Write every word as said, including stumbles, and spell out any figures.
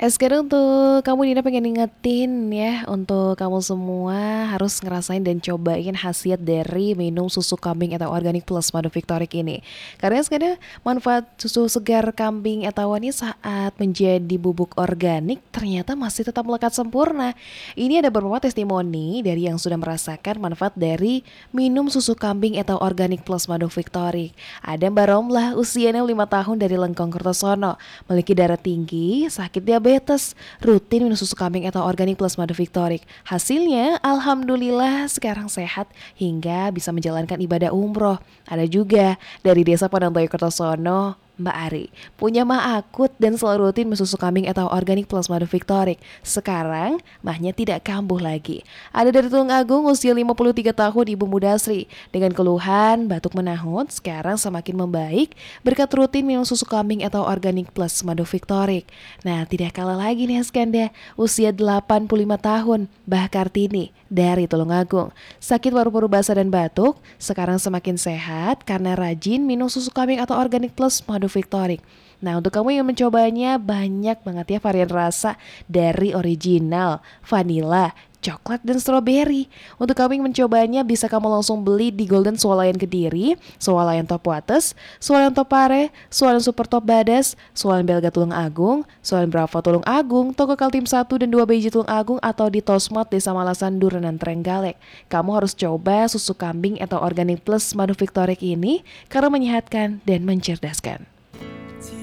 Eh, sekarang untuk kamu Dina pengen ngingetin ya, untuk kamu semua harus ngerasain dan cobain khasiat dari minum susu kambing atau organik plus madu Victoric ini. Karena sekarang manfaat susu segar kambing atau ini saat menjadi bubuk organik ternyata masih tetap melekat sempurna. Ini ada beberapa testimoni dari yang sudah merasakan manfaat dari minum susu kambing atau organik plus madu Victoric. Ada Mbak Romlah, usianya lima tahun dari Lengkong Kertosono, memiliki darah tinggi, sakit diabetes, rutin minum susu kambing atau organik plus madu Victoric. Hasilnya, alhamdulillah sekarang sehat hingga bisa menjalankan ibadah umroh. Ada juga dari desa Padangtoyo Kertosono, Mbak Ari, punya mah akut dan selalu rutin minum susu kambing atau organik plus madu Victoric. Sekarang, mahnya tidak kambuh lagi. Ada dari Tulung Agung, usia lima puluh tiga tahun, Ibu Mudasri. Dengan keluhan, batuk menahun, sekarang semakin membaik berkat rutin minum susu kambing atau organik plus madu Victoric. Nah, tidak kalah lagi nih Skanda, usia delapan puluh lima tahun, Mbah Kartini dari Tulungagung. Sakit paru-paru basah dan batuk, sekarang semakin sehat karena rajin minum susu kambing atau organik plus madu Victoric. Nah, untuk kamu yang mencobanya, banyak banget ya varian rasa dari original, vanilla, coklat dan strawberry. Untuk kamu yang mencobanya, bisa kamu langsung beli di Golden Swalayan Kediri, Swalayan Top Wates, Swalayan Top Pare, Swalayan Super Top Badas, Swalayan Belga Tulung Agung, Swalayan Bravo Tulung Agung, Toko Kaltim satu dan dua B J Tulung Agung, atau di Tosmart Desa Malasan Duranan Trenggalek. Kamu harus coba susu kambing atau organik plus madu Victoric ini karena menyehatkan dan mencerdaskan.